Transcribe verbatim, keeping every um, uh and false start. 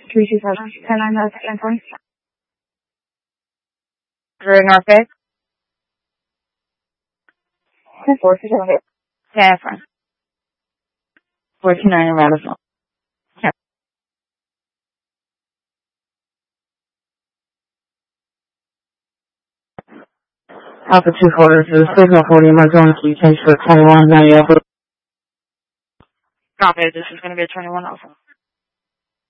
three two seven, ten nine North Anthony. Three North Bay. ten four two seven eight. San Fran. Fourteen nine Madison. Alpha two quarters to the signal forty Montgomery, change for twenty one ninety Alpha. Copy, this is going to be a twenty one Alpha.